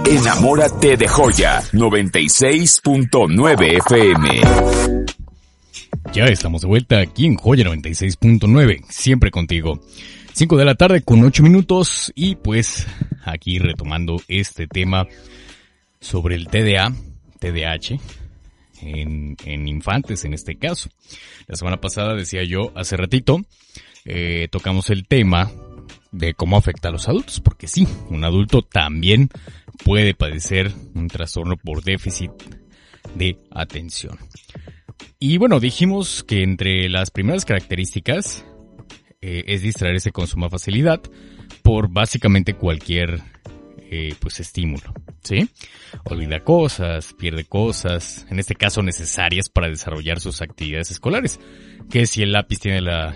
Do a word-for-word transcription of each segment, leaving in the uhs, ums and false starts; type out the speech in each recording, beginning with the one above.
Enamórate de Joya noventa y seis punto nueve F M. Ya estamos de vuelta aquí en Joya noventa y seis punto nueve, siempre contigo. cinco de la tarde con ocho minutos y pues aquí retomando este tema sobre el T D A, T D A H, en, en infantes en este caso. La semana pasada decía yo, hace ratito, eh, tocamos el tema de cómo afecta a los adultos, porque sí, un adulto también puede padecer un trastorno por déficit de atención. Y bueno, dijimos que entre las primeras características eh, es distraerse con suma facilidad por básicamente cualquier eh, pues estímulo, ¿sí? Olvida cosas, pierde cosas, en este caso necesarias para desarrollar sus actividades escolares, que si el lápiz tiene la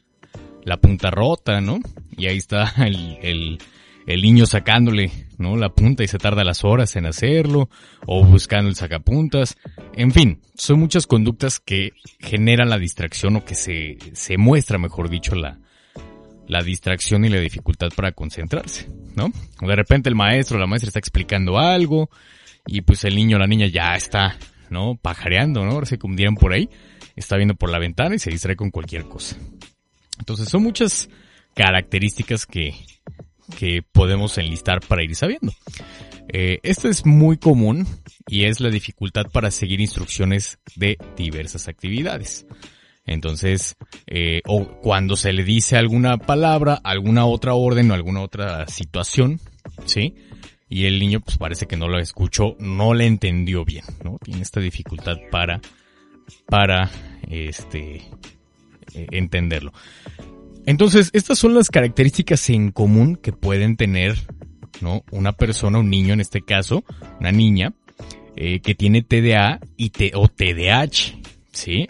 la punta rota, ¿no? Y ahí está el, el, el niño sacándole, ¿no? La punta y se tarda las horas en hacerlo, o buscando el sacapuntas. En fin, son muchas conductas que generan la distracción o que se, se muestra, mejor dicho, la, la distracción y la dificultad para concentrarse, ¿no? O de repente el maestro o la maestra está explicando algo y pues el niño o la niña ya está, ¿no? Pajareando, ¿no? Ahora sí, como dirían por ahí, está viendo por la ventana y se distrae con cualquier cosa. Entonces son muchas características que, que podemos enlistar para ir sabiendo. Eh, esto es muy común y es la dificultad para seguir instrucciones de diversas actividades. Entonces, eh, o cuando se le dice alguna palabra, alguna otra orden o alguna otra situación, ¿sí? Y el niño pues parece que no lo escuchó, no le entendió bien, ¿no? Tiene esta dificultad para, para, este... entenderlo. Entonces, estas son las características en común que pueden tener, ¿no? Una persona, un niño en este caso, una niña, eh, que tiene T D A y T, o T D A H, ¿sí?